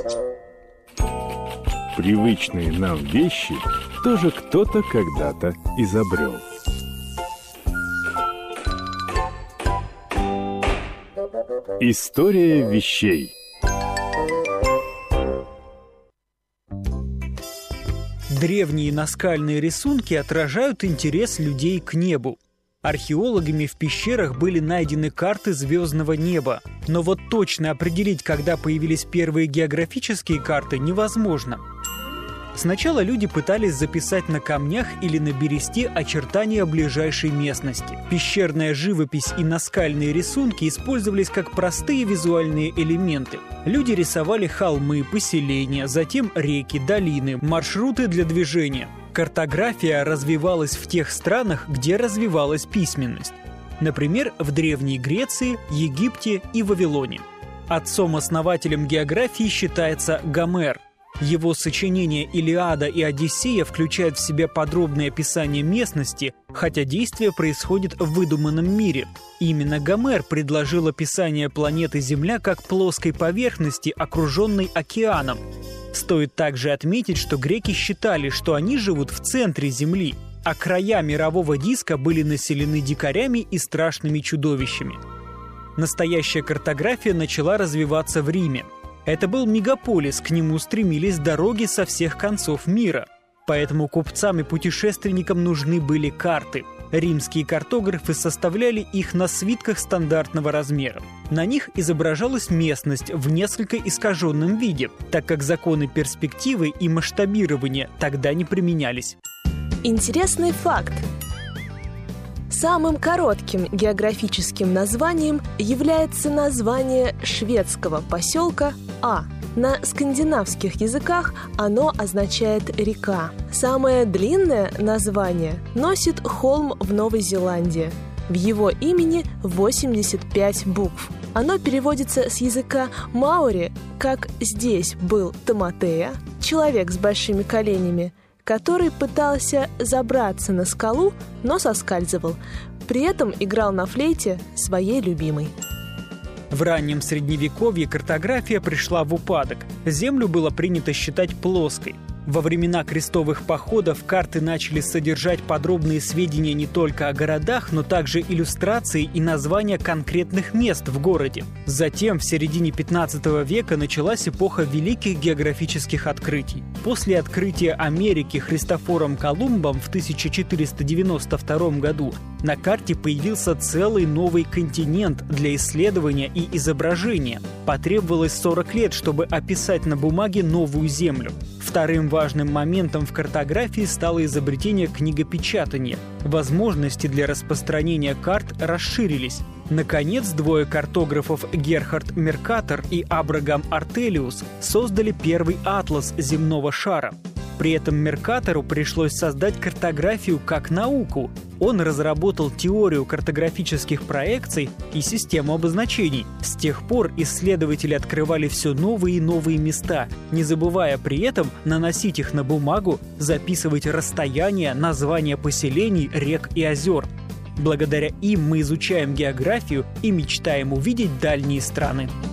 Привычные нам вещи тоже кто-то когда-то изобрел. История вещей. Древние наскальные рисунки отражают интерес людей к небу. Археологами в пещерах были найдены карты звездного неба. Но вот точно определить, когда появились первые географические карты, невозможно. Сначала люди пытались записать на камнях или на бересте очертания ближайшей местности. Пещерная живопись и наскальные рисунки использовались как простые визуальные элементы. Люди рисовали холмы, поселения, затем реки, долины, маршруты для движения. Картография развивалась в тех странах, где развивалась письменность. Например, в Древней Греции, Египте и Вавилоне. Отцом-основателем географии считается Гомер. Его сочинения «Илиада» и «Одиссея» включают в себя подробное описание местности, хотя действие происходит в выдуманном мире. Именно Гомер предложил описание планеты Земля как плоской поверхности, окруженной океаном. Стоит также отметить, что греки считали, что они живут в центре Земли, а края мирового диска были населены дикарями и страшными чудовищами. Настоящая картография начала развиваться в Риме. Это был мегаполис, к нему стремились дороги со всех концов мира. Поэтому купцам и путешественникам нужны были карты. Римские картографы составляли их на свитках стандартного размера. На них изображалась местность в несколько искаженном виде, так как законы перспективы и масштабирования тогда не применялись. Интересный факт. Самым коротким географическим названием является название шведского поселка А. На скандинавских языках оно означает «река». Самое длинное название носит холм в Новой Зеландии. В его имени 85 букв. Оно переводится с языка маори как «здесь был Томатея», человек с большими коленями, который пытался забраться на скалу, но соскальзывал. При этом играл на флейте своей любимой. В раннем Средневековье картография пришла в упадок. Землю было принято считать плоской. Во времена крестовых походов карты начали содержать подробные сведения не только о городах, но также иллюстрации и названия конкретных мест в городе. Затем, в середине 15 века, началась эпоха великих географических открытий. После открытия Америки Христофором Колумбом в 1492 году на карте появился целый новый континент для исследования и изображения. Потребовалось 40 лет, чтобы описать на бумаге новую землю. Вторым важным моментом в картографии стало изобретение книгопечатания. Возможности для распространения карт расширились. Наконец, двое картографов Герхард Меркатор и Абрагам Артелиус создали первый атлас земного шара. При этом Меркатору пришлось создать картографию как науку. Он разработал теорию картографических проекций и систему обозначений. С тех пор исследователи открывали все новые и новые места, не забывая при этом наносить их на бумагу, записывать расстояния, названия поселений, рек и озер. Благодаря им мы изучаем географию и мечтаем увидеть дальние страны.